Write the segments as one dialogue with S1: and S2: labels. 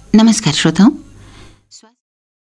S1: नमस्कार श्रोताओं। स्वास्थ्य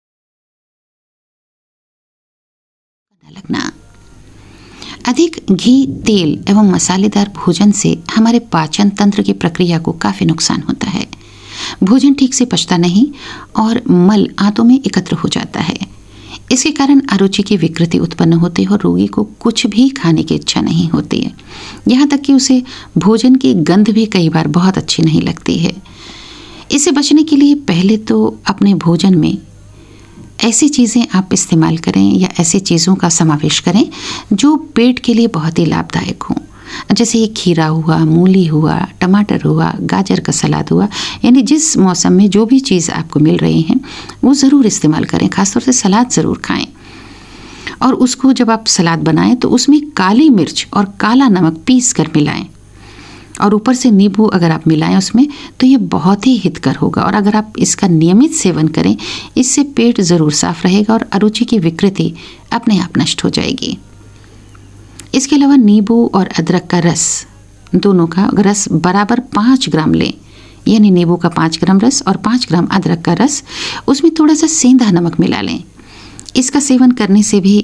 S1: का लगना, अधिक घी, तेल एवं मसालेदार भोजन से हमारे पाचन तंत्र की प्रक्रिया को काफी नुकसान होता है। भोजन ठीक से पचता नहीं और मल आंतों में एकत्र हो जाता है। इसके कारण अरुचि की विकृति उत्पन्न होती है और रोगी को कुछ भी खाने की इच्छा नहीं होती है। यहाँ तक कि उसे भोजन की गंध भी कई बार बहुत अच्छी नहीं लगती है। इससे बचने के लिए पहले तो अपने भोजन में ऐसी चीज़ें आप इस्तेमाल करें या ऐसी चीज़ों का समावेश करें जो पेट के लिए बहुत ही लाभदायक हों। जैसे खीरा हुआ, मूली हुआ, टमाटर हुआ, गाजर का सलाद हुआ। यानी जिस मौसम में जो भी चीज़ आपको मिल रही हैं वो ज़रूर इस्तेमाल करें। ख़ासतौर से सलाद ज़रूर खाएं। और उसको जब आप सलाद बनाएं तो उसमें काली मिर्च और काला नमक पीस कर मिलाएं और ऊपर से नींबू अगर आप मिलाएं उसमें तो ये बहुत ही हितकर होगा। और अगर आप इसका नियमित सेवन करें, इससे पेट ज़रूर साफ रहेगा और अरुचि की विकृति अपने आप नष्ट हो जाएगी। इसके अलावा नींबू और अदरक का रस, दोनों का रस बराबर 5 ग्राम लें। यानी नींबू का 5 ग्राम रस और 5 ग्राम अदरक का रस, उसमें थोड़ा सा सेंधा नमक मिला लें। इसका सेवन करने से भी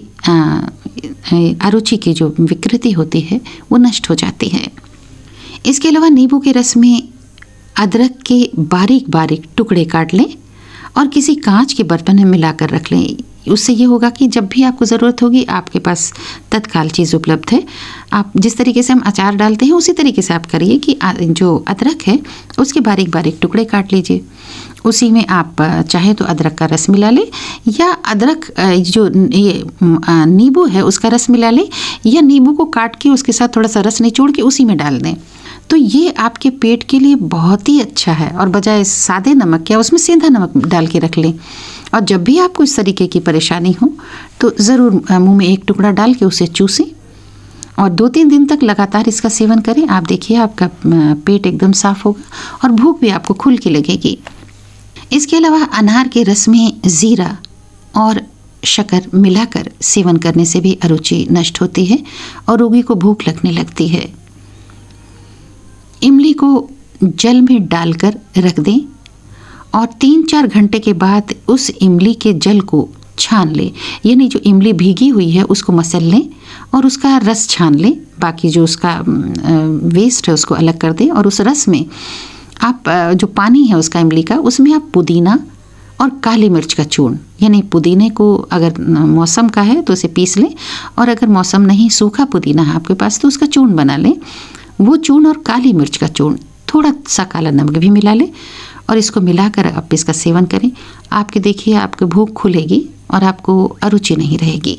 S1: अरुचि की जो विकृति होती है वो नष्ट हो जाती है। इसके अलावा नींबू के रस में अदरक के बारीक बारीक टुकड़े काट लें और किसी कांच के बर्तन में मिलाकर रख लें। उससे ये होगा कि जब भी आपको ज़रूरत होगी आपके पास तत्काल चीज़ उपलब्ध है। आप जिस तरीके से हम अचार डालते हैं उसी तरीके से आप करिए कि जो अदरक है उसके बारीक बारीक टुकड़े काट लीजिए। उसी में आप चाहे तो अदरक का रस मिला लें या अदरक जो ये नींबू है उसका रस मिला लें या नींबू को काट के उसके साथ थोड़ा सा रस निचोड़ के उसी में डाल दें। तो ये आपके पेट के लिए बहुत ही अच्छा है। और बजाय सादे नमक या उसमें सेंधा नमक डाल के रख लें। और जब भी आपको इस तरीके की परेशानी हो तो ज़रूर मुंह में एक टुकड़ा डाल के उसे चूसें और 2-3 दिन तक लगातार इसका सेवन करें। आप देखिए आपका पेट एकदम साफ होगा और भूख भी आपको खुल के लगेगी। इसके अलावा अनार के रस में जीरा और शक्कर मिलाकर सेवन करने से भी अरुचि नष्ट होती है और रोगी को भूख लगने लगती है। इमली को जल में डालकर रख दें और 3-4 घंटे के बाद उस इमली के जल को छान लें। यानी जो इमली भीगी हुई है उसको मसल लें और उसका रस छान लें। बाकी जो उसका वेस्ट है उसको अलग कर दें और उस रस में आप जो पानी है उसका इमली का, उसमें आप पुदीना और काली मिर्च का चूर्ण, यानी पुदीने को अगर मौसम का है तो उसे पीस लें और अगर मौसम नहीं, सूखा पुदीना है आपके पास तो उसका चूर्ण बना लें। वो चूर्ण और काली मिर्च का चूर्ण, थोड़ा सा काला नमक भी मिला लें और इसको मिलाकर आप इसका सेवन करें। आपके देखिए आपकी भूख खुलेगी और आपको अरुचि नहीं रहेगी।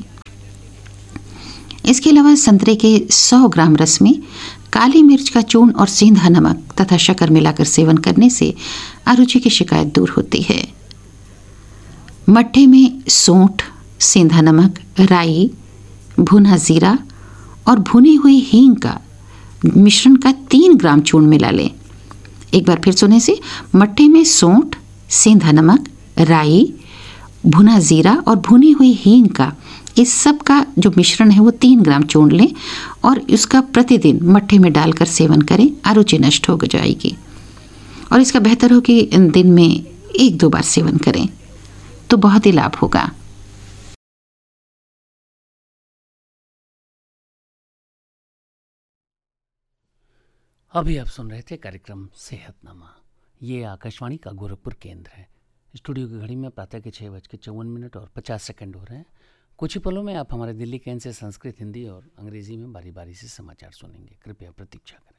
S1: इसके अलावा संतरे के 100 ग्राम रस में काली मिर्च का चूर्ण और सेंधा नमक तथा शक्कर मिलाकर सेवन करने से अरुचि की शिकायत दूर होती है। मट्ठे में सौंठ, सेंधा नमक, राई, भुना जीरा और भुनी हुई हींग का मिश्रण का 3 ग्राम चूर्ण मिला लें। एक बार फिर सुने से, मट्ठे में सौंठ, सेंधा नमक, राई, भुना जीरा और भुनी हुई हींग का, इस सब का जो मिश्रण है वो 3 ग्राम चूर्ण लें और उसका प्रतिदिन मट्ठे में डालकर सेवन करें। अरुचि नष्ट हो जाएगी और इसका बेहतर हो कि दिन में 1-2 बार सेवन करें तो बहुत ही लाभ होगा।
S2: अभी आप सुन रहे थे कार्यक्रम सेहतनामा। ये आकाशवाणी का गोरखपुर केंद्र है। स्टूडियो की घड़ी में प्रातः के 6:54 और 50 सेकंड हो रहे हैं। कुछ ही पलों में आप हमारे दिल्ली केंद्र से संस्कृत, हिंदी और अंग्रेजी में बारी बारी से समाचार सुनेंगे। कृपया प्रतीक्षा करें।